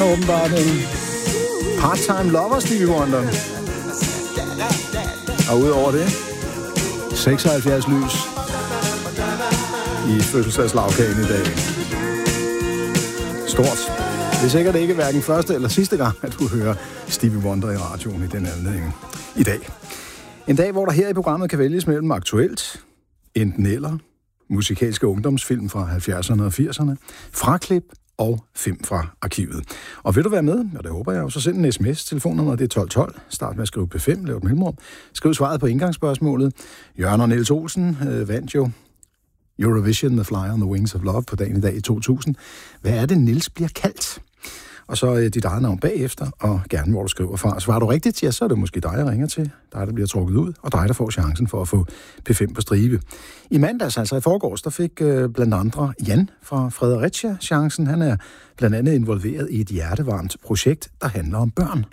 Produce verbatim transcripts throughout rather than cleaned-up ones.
Han er åbenbart en part-time lover, Stevie Wonder. Og udover det, seksoghalvfjerds lys i fødselsdagslagkagen i dag. Stort. Det er sikkert ikke hverken første eller sidste gang, at du hører Stevie Wonder i radioen i den anledning i dag. En dag, hvor der her i programmet kan vælges mellem aktuelt, enten eller, musikalske ungdomsfilm fra halvfjerdserne og firserne, fraklip og film fra arkivet. Og vil du være med, og det håber jeg jo, så send en sms. Telefonnummeret det er tolv tolv. Start med at skrive P fem, lav et mellemrum. Skriv svaret på indgangsspørgsmålet. Jørgen og Niels Olsen øh, vandt jo Eurovision The Fly on the Wings of Love på dagen i dag i to tusind. Hvad er det, Niels bliver kaldt? Og så øh, dit eget navn bagefter, og gerne hvor du skriver fra. Svarer du rigtigt, ja, så er det måske dig, jeg ringer til. Dig, der bliver trukket ud, og dig, der får chancen for at få P fem på stribe. I mandags, altså i forgårs, der fik øh, blandt andre Jan fra Fredericia chancen. Han er blandt andet involveret i et hjertevarmt projekt, der handler om børn.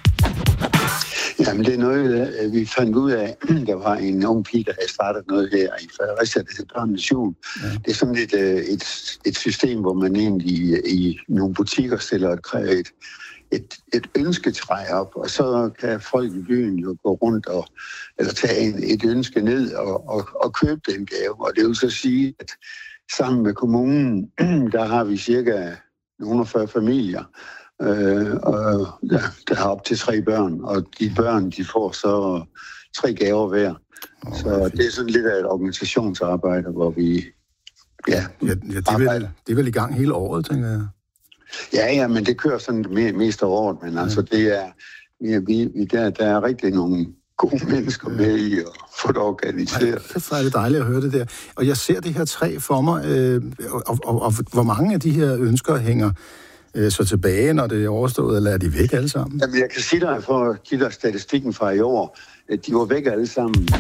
Jamen, det er noget, vi fandt ud af. Der var en ung pige, der havde startet noget her i Fredericia, det hedder Børnenes Jul. Ja. Det er sådan et, et, et system, hvor man egentlig i, i nogle butikker stiller et, et, et, et ønsketræ op, og så kan folk i byen jo gå rundt og eller tage en, et ønske ned og, og, og købe den gave. Og det vil så sige, at sammen med kommunen, der har vi cirka nogle og fyrre familier, Øh, og ja, der har op til tre børn, og de børn, de får så tre gaver hver. Oh, så det er sådan lidt af et organisationsarbejde, hvor vi, ja... Ja, ja det, er vel, det er vel i gang hele året, tænker jeg? Ja, ja, men det kører sådan me- mest af året, men ja. altså det er... Vi, vi, der, der er rigtig nogle gode mennesker med i at få det organiseret. Det er det dejligt at høre det der. Og jeg ser det her træ for mig, øh, og, og, og, og hvor mange af de her ønsker hænger så tilbage, når det er overstået, eller er de væk alle sammen? Jamen, jeg kan sige dig, for at give dig statistikken fra i år, at de var væk alle sammen.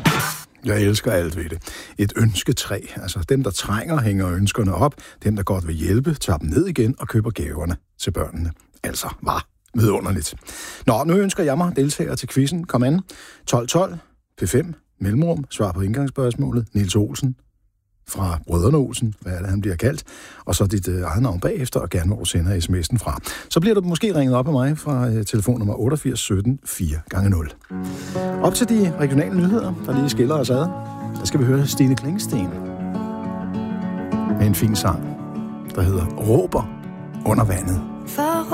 Jeg elsker alt ved det. Et ønsketræ. Altså dem, der trænger, hænger ønskerne op. Dem, der godt vil hjælpe, tager dem ned igen og køber gaverne til børnene. Altså, var vidunderligt. Nå, nu ønsker jeg mig deltager til quizzen. Kom an. tolv tolv, P fem, mellemrum, svar på indgangsspørgsmålet. Niels Olsen fra Brødrene Olsen, hvad er det, han bliver kaldt, og så dit øh, eget navn bagefter, og gerne hvor du sender sms'en fra. Så bliver du måske ringet op af mig fra øh, telefonnummer otteogfirs sytten fire gange nul. Op til de regionale nyheder, der lige skiller os ad. Der skal vi høre Stine Klingsten med en fin sang, der hedder Råber under vandet.